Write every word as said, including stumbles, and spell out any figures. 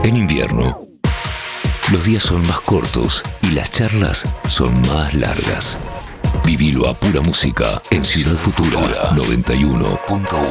En invierno, los días son más cortos y las charlas son más largas. Vivilo a pura música en Ciudad Futura noventa y uno punto uno.